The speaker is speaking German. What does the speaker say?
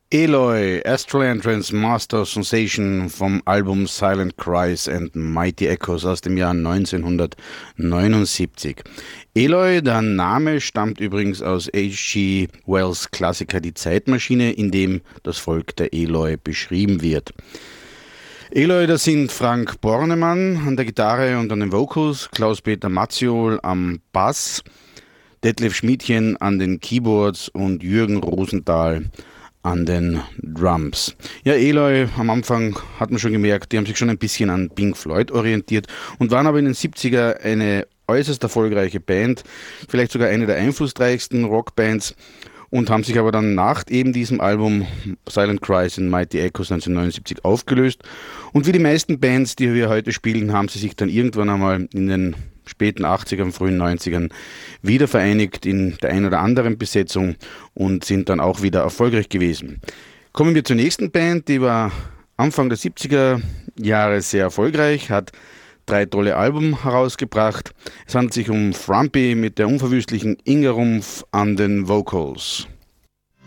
Eloy, Astral Entrance Master Sensation vom Album Silent Cries and Mighty Echoes aus dem Jahr 1979. Eloy, der Name stammt übrigens aus H.G. Wells' Klassiker Die Zeitmaschine, in dem das Volk der Eloy beschrieben wird. Eloy, das sind Frank Bornemann an der Gitarre und an den Vocals, Klaus-Peter Matziol am Bass, Detlef Schmidchen an den Keyboards und Jürgen Rosenthal an den Drums. Ja, Eloy, am Anfang hat man schon gemerkt, die haben sich schon ein bisschen an Pink Floyd orientiert und waren aber in den 70er eine äußerst erfolgreiche Band, vielleicht sogar eine der einflussreichsten Rockbands, und haben sich aber dann nach eben diesem Album Silent Cries and Mighty Echoes 1979 aufgelöst. Und wie die meisten Bands, die wir heute spielen, haben sie sich dann irgendwann einmal in den späten 80ern, frühen 90ern wieder vereinigt in der ein oder anderen Besetzung und sind dann auch wieder erfolgreich gewesen. Kommen wir zur nächsten Band, die war Anfang der 70er Jahre sehr erfolgreich, hat 3 tolle Alben herausgebracht. Es handelt sich um Frumpy mit der unverwüstlichen Inga Rumpf an den Vocals.